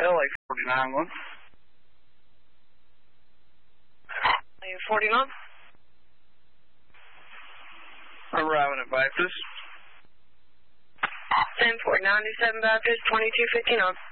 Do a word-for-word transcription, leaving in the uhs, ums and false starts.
L A forty-nine one. A forty-nine. Arriving at Baptist. ten four ninety-seven Baptist, twenty-two fifty-nine.